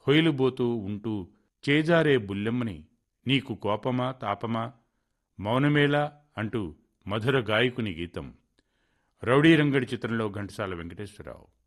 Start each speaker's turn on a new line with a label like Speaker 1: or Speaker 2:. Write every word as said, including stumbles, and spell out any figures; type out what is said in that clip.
Speaker 1: హొయిలుబోతూ ఉంటూ చేజారే బుల్లెమ్మని నీకు కోపమా తాపమా మౌనమేలా అంటూ మధుర గాయకుని గీతం. రౌడీ రంగడి చిత్రంలో ఘంటసాల వెంకటేశ్వరరావు.